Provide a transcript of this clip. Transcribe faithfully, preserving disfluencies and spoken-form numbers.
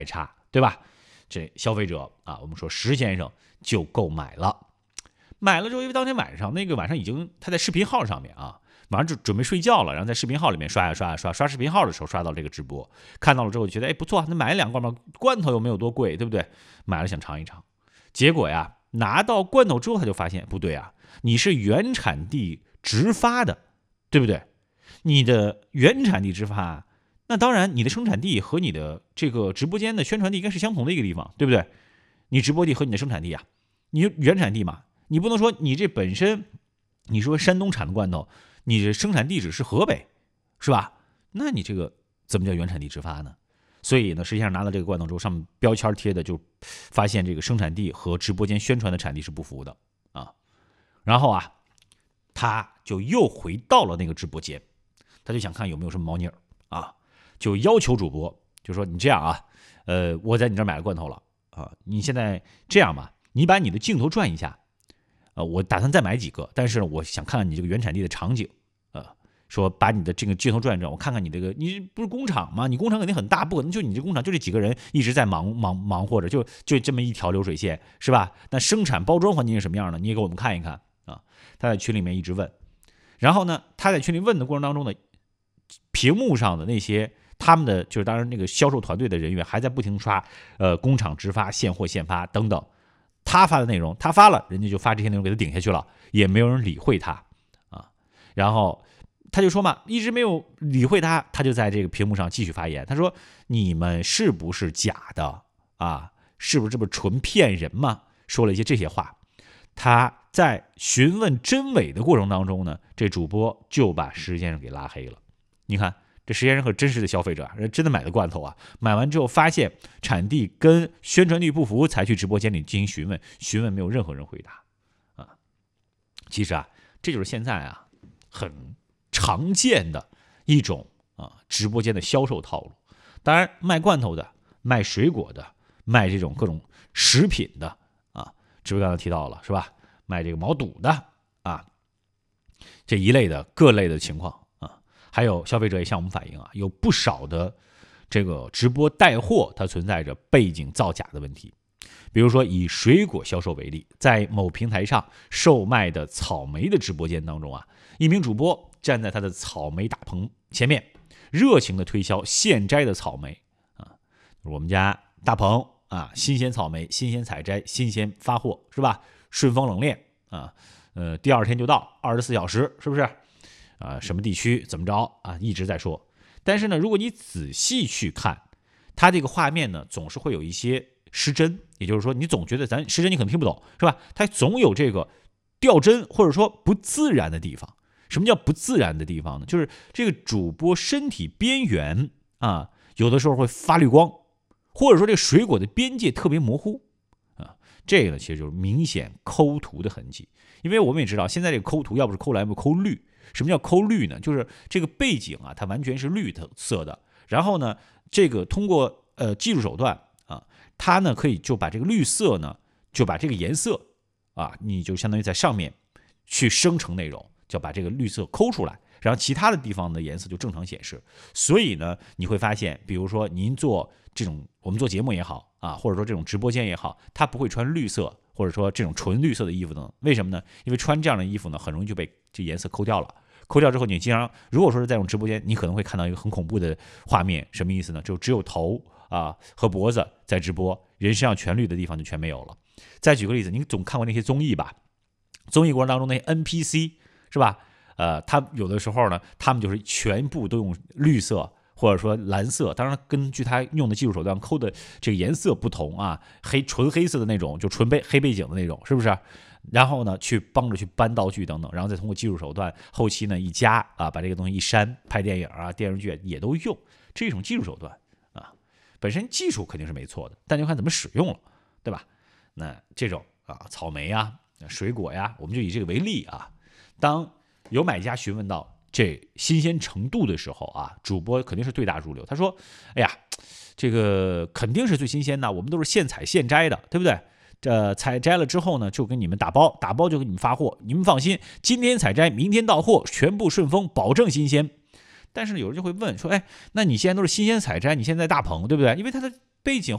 差，对吧？这消费者啊，我们说石先生就购买了，买了之后，因为当天晚上那个晚上已经他在视频号上面啊，晚上就准备睡觉了，然后在视频号里面刷呀刷呀刷，刷视频号的时候刷到这个直播，看到了之后觉得哎不错，那买了两罐嘛，罐头又没有多贵，对不对？买了想尝一尝，结果呀拿到罐头之后他就发现不对啊，你是原产地直发的，对不对？你的原产地直发，那当然你的生产地和你的这个直播间的宣传地应该是相同的一个地方，对不对？你直播地和你的生产地啊，你原产地嘛，你不能说你这本身你说山东产的罐头，你的生产地址是河北，是吧？那你这个怎么叫原产地直发呢？所以呢，实际上拿到这个罐头之后，上面标签贴的就发现这个生产地和直播间宣传的产地是不符的啊。然后啊，他就又回到了那个直播间，他就想看有没有什么猫腻儿啊，就要求主播就说你这样啊，呃，我在你这儿买了罐头了啊，你现在这样吧，你把你的镜头转一下，呃，我打算再买几个，但是我想看看你这个原产地的场景，呃，说把你的这个镜头转一转，我看看你这个，你不是工厂吗？你工厂肯定很大，不可能就你这工厂就这几个人一直在忙忙忙活着，就就这么一条流水线，是吧？那生产包装环境是什么样的？你也给我们看一看啊。他在群里面一直问，然后呢，他在群里问的过程当中呢，屏幕上的那些他们的就是当然那个销售团队的人员还在不停刷，呃，工厂直发、现货现发等等。他发的内容，他发了，人家就发这些内容给他顶下去了，也没有人理会他啊。然后他就说嘛，一直没有理会他，他就在这个屏幕上继续发言。他说：“你们是不是假的啊？是不是这么纯骗人嘛？”说了一些这些话。他在询问真伪的过程当中呢，这主播就把石先生给拉黑了。你看，这石先生可真实的消费者，人真的买的罐头啊，买完之后发现产地跟宣传地不符，才去直播间里进行询问，询问没有任何人回答啊。其实啊，这就是现在啊很常见的一种啊直播间的销售套路。当然，卖罐头的、卖水果的、卖这种各种食品的啊，直播刚才提到了是吧？卖这个毛肚的啊，这一类的各类的情况。还有消费者也向我们反映啊，有不少的这个直播带货，它存在着背景造假的问题。比如说以水果销售为例，在某平台上售卖的草莓的直播间当中啊，一名主播站在他的草莓大棚前面，热情的推销现摘的草莓啊，我们家大棚啊，新鲜草莓，新鲜采摘，新鲜发货，是吧？顺丰冷链啊，呃，第二天就到，二十四小时，是不是？啊，什么地区怎么着啊？一直在说，但是呢，如果你仔细去看，它这个画面呢，总是会有一些失真，也就是说，你总觉得咱失真，你可能听不懂，是吧？它总有这个掉帧或者说不自然的地方。什么叫不自然的地方呢？就是这个主播身体边缘啊，有的时候会发绿光，或者说这个水果的边界特别模糊啊，这个呢，其实就是明显抠图的痕迹。因为我们也知道，现在这个抠图要不是抠蓝，不抠绿。什么叫抠绿呢？就是这个背景啊，它完全是绿色的。然后呢，这个通过呃技术手段啊，它呢可以就把这个绿色呢，就把这个颜色啊，你就相当于在上面去生成内容，就把这个绿色抠出来，然后其他的地方的颜色就正常显示。所以呢，你会发现，比如说您做这种我们做节目也好啊，或者说这种直播间也好，它不会穿绿色或者说这种纯绿色的衣服呢？为什么呢？因为穿这样的衣服呢，很容易就被这颜色抠掉了。抠掉之后，你经常如果说是在这种直播间，你可能会看到一个很恐怖的画面，什么意思呢？就只有头啊和脖子在直播，人身上全绿的地方就全没有了。再举个例子，你总看过那些综艺吧？综艺过程当中那些 N P C 是吧？呃，他有的时候呢，他们就是全部都用绿色或者说蓝色，当然根据他用的技术手段抠的这个颜色不同啊，黑纯黑色的那种，就纯背黑背景的那种，是不是？然后呢，去帮着去搬道具等等，然后再通过技术手段，后期呢一加啊，把这个东西一删，拍电影啊、电视剧也都用，这种技术手段啊，本身技术肯定是没错的，但就看怎么使用了，对吧？那这种啊，草莓啊、水果呀，我们就以这个为例啊，当有买家询问到这新鲜程度的时候啊，主播肯定是对答如流，他说：“哎呀，这个肯定是最新鲜的，我们都是现采现摘的，对不对？”这采摘了之后呢，就给你们打包，打包就给你们发货。你们放心，今天采摘，明天到货，全部顺丰，保证新鲜。但是有人就会问说，哎，那你现在都是新鲜采摘，你现在大棚，对不对？因为它的背景